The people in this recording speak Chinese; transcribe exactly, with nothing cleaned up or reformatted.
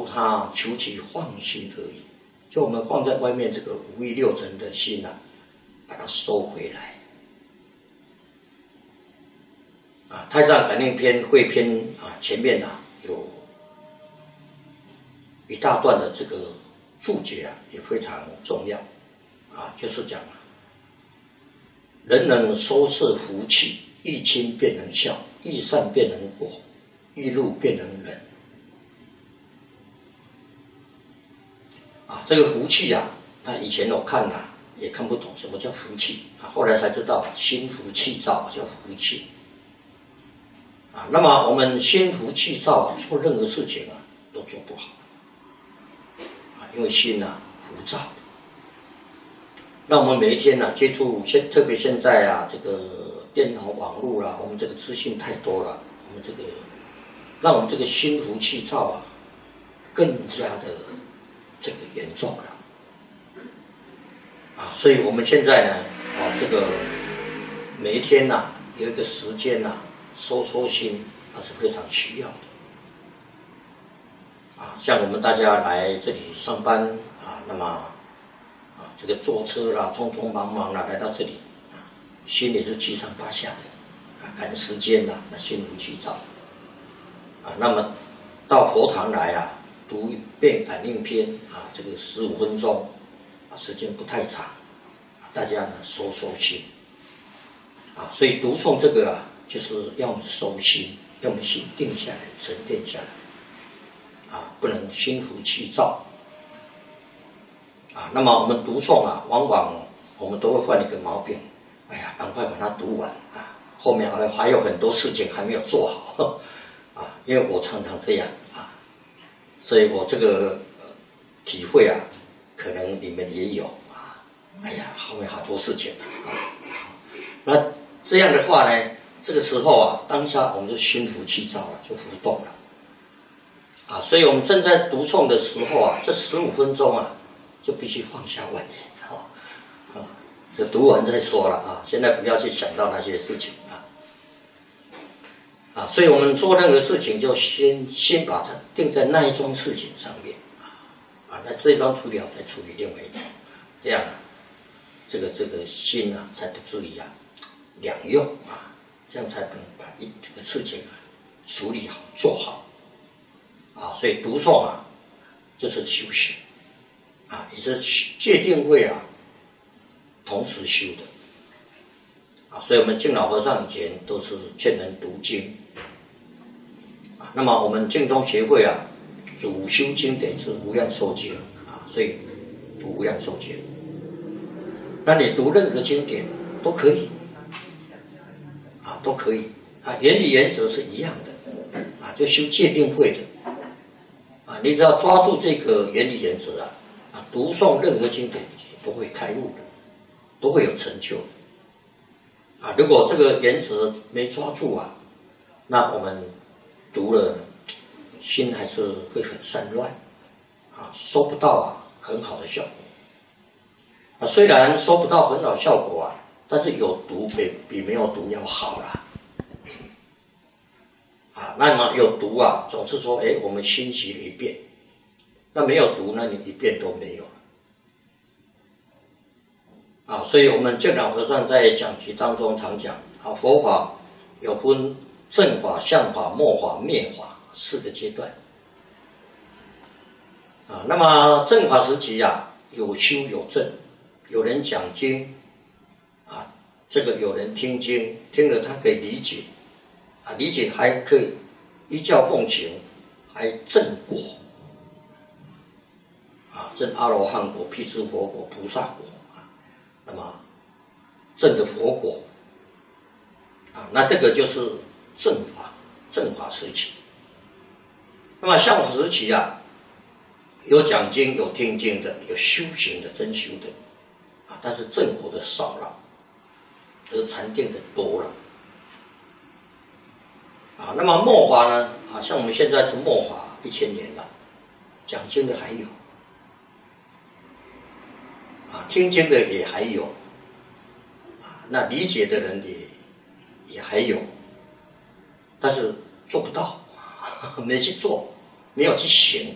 它求其放心而已。就我们放在外面这个五欲六尘的心啊，把它收回来。啊，《太上感应篇》汇篇啊，前面啊有一大段的这个注解啊，也非常重要啊，就是讲啊，人能收摄福气，欲亲便能孝，欲善便能果，欲怒便能忍。啊，这个福气啊，那以前我看啊也看不懂什么叫福气啊，后来才知道心浮气躁叫福气。啊，那么我们心浮气躁啊，做任何事情啊都做不好啊，因为心啊浮躁。那我们每一天啊接触现，特别现在啊这个电脑网络啦，我们这个资讯太多了，我们这个让我们这个心浮气躁啊更加的这个严重了啊，所以我们现在呢，啊这个每一天呐、啊、有一个时间呐、啊。收收心，那是非常需要的啊。像我们大家来这里上班啊，那么啊，这个坐车啦，匆匆忙忙啦，来到这里啊，心里是七上八下的啊，赶时间啦，那心浮气躁啊。那么到佛堂来啊，读一遍感应篇啊，这个十五分钟啊，时间不太长啊，大家呢收收心啊。所以读诵这个啊。就是要我们收心，要我们心定下来、沉淀下来，啊，不能心浮气躁，啊。那么我们读诵啊，往往我们都会犯一个毛病，哎呀，赶快把它读完啊，后面还还有很多事情还没有做好，啊，因为我常常这样啊，所以我这个、呃、体会啊，可能你们也有啊，哎呀，后面好多事情啊，那这样的话呢？这个时候啊，当下我们就心浮气躁了，就浮动了，啊，所以我们正在读诵的时候啊，这十五分钟啊，就必须放下万念，啊，啊，就读完再说了啊，现在不要去想到那些事情啊，啊，所以我们做任何事情就先先把它定在那一桩事情上面啊，啊，那这一桩处理好再处理另外一桩，这样啊，这个这个心啊才不至于啊两用啊。这样才能把一这个事情啊处理好做好啊，所以读诵啊就是修行啊，也是戒定慧啊同时修的啊，所以我们敬老和尚以前都是劝人读经啊，那么我们净宗协会啊主修经典是无量寿经啊，所以读无量寿经，那你读任何经典都可以。都可以啊，原理原则是一样的啊，就修戒定慧的啊，你只要抓住这个原理原则啊，啊，读诵任何经典都会开悟的，都会有成就的啊。如果这个原则没抓住啊，那我们读了心还是会很散乱啊，收不到啊很好的效果啊。虽然收不到很好效果啊。但是有读比比没有读要好啦，啊，那么有读啊，总是说，哎，我们欣习了一遍，那没有读，那你一遍都没有了，啊，所以我们净老和尚在讲题当中常讲啊，佛法有分正法、相法、末法、灭法四个阶段，啊，那么正法时期啊，有修有证，有人讲经。啊，这个有人听经，听了他可以理解，啊，理解还可以依教奉行，还证果，啊，证阿罗汉果、辟支佛果、菩萨果啊，那么证的佛果，啊，那这个就是正法，正法时期。那么相法时期啊，有讲经、有听经的，有修行的、真修的，啊，但是正果的少了。而禅定的多了啊，那么末法呢？啊，像我们现在是末法一千年了，讲经的还有啊，听经的也还有啊，那理解的人也也还有，但是做不到，没去做，没有去行